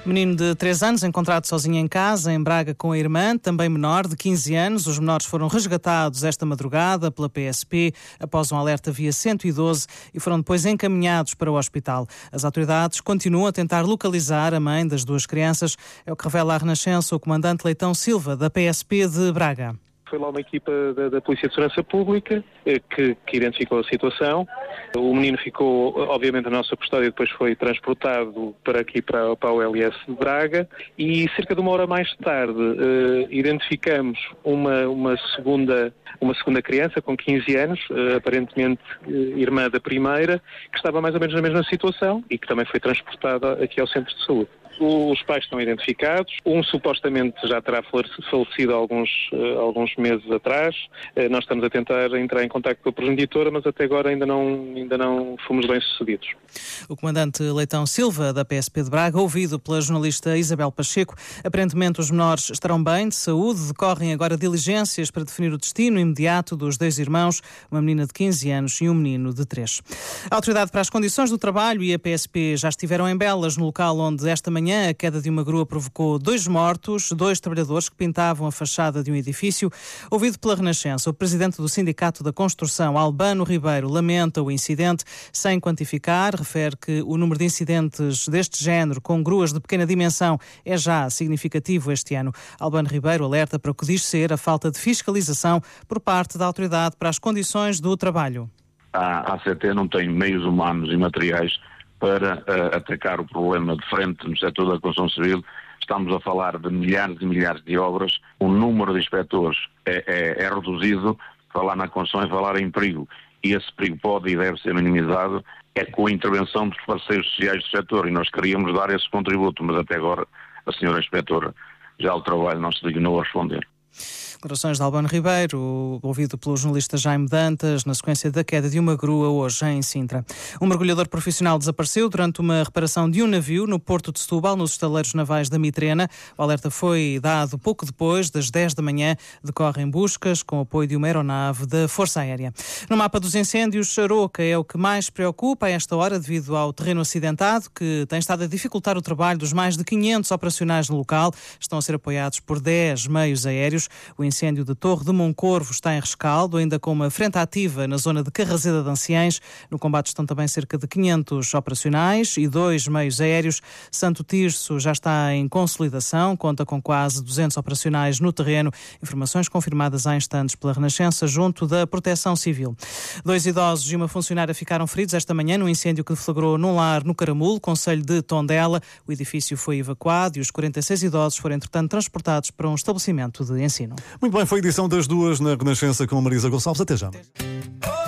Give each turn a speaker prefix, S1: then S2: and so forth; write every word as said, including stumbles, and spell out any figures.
S1: Menino de três anos encontrado sozinho em casa, em Braga, com a irmã, também menor, de quinze anos. Os menores foram resgatados esta madrugada pela P S P após um alerta via cento e doze e foram depois encaminhados para o hospital. As autoridades continuam a tentar localizar a mãe das duas crianças. É o que revela à Renascença o comandante Leitão Silva, da P S P de Braga.
S2: Foi lá uma equipa da, da Polícia de Segurança Pública que, que identificou a situação. O menino ficou, obviamente, na nossa custódia e depois foi transportado para aqui, para, para o L S de Braga. E cerca de uma hora mais tarde eh, identificamos uma, uma, segunda, uma segunda criança com quinze anos, eh, aparentemente eh, irmã da primeira, que estava mais ou menos na mesma situação e que também foi transportada aqui ao centro de saúde. Os pais estão identificados, um supostamente já terá falecido há alguns, uh, alguns meses atrás. Uh, nós estamos a tentar entrar em contacto com a progenitora, mas até agora ainda não, ainda não fomos bem sucedidos.
S1: O comandante Leitão Silva, da P S P de Braga, ouvido pela jornalista Isabel Pacheco. Aparentemente os menores estarão bem, de saúde. Decorrem agora diligências para definir o destino imediato dos dois irmãos, uma menina de quinze anos e um menino de três. A Autoridade para as Condições do Trabalho e a P S P já estiveram em Belas, no local onde esta manhã a queda de uma grua provocou dois mortos, dois trabalhadores que pintavam a fachada de um edifício. Ouvido pela Renascença, o presidente do Sindicato da Construção, Albano Ribeiro, lamenta o incidente sem quantificar. Refere que o número de incidentes deste género com gruas de pequena dimensão é já significativo este ano. Albano Ribeiro alerta para o que diz ser a falta de fiscalização por parte da Autoridade para as Condições do Trabalho.
S3: A A C T não tem meios humanos e materiais para uh, atacar o problema de frente no setor da construção civil. Estamos a falar de milhares e milhares de obras, o número de inspectores é, é, é reduzido. Falar na construção é falar em perigo, e esse perigo pode e deve ser minimizado é com a intervenção dos parceiros sociais do setor, e nós queríamos dar esse contributo, mas até agora a senhora inspetora já o trabalho não se dignou a responder.
S1: Declarações de Albano Ribeiro, ouvido pelo jornalista Jaime Dantas, na sequência da queda de uma grua hoje em Sintra. Um mergulhador profissional desapareceu durante uma reparação de um navio no Porto de Setúbal, nos estaleiros navais da Mitrena. O alerta foi dado pouco depois das dez da manhã. Decorrem buscas com apoio de uma aeronave da Força Aérea. No mapa dos incêndios, Aroca é o que mais preocupa a esta hora devido ao terreno acidentado, que tem estado a dificultar o trabalho dos mais de quinhentos operacionais no local. Estão a ser apoiados por dez meios aéreos. O incêndio de Torre de Moncorvo está em rescaldo, ainda com uma frente ativa na zona de Carraseda de Anciães. No combate estão também cerca de quinhentos operacionais e dois meios aéreos. Santo Tirso já está em consolidação, conta com quase duzentos operacionais no terreno. Informações confirmadas há instantes pela Renascença junto da Proteção Civil. Dois idosos e uma funcionária ficaram feridos esta manhã num incêndio que deflagrou num lar no Caramulo, concelho de Tondela. O edifício foi evacuado e os quarenta e seis idosos foram, entretanto, transportados para um estabelecimento de ensino.
S4: Muito bem, foi a edição das duas na Renascença com a Marisa Gonçalves. Até já.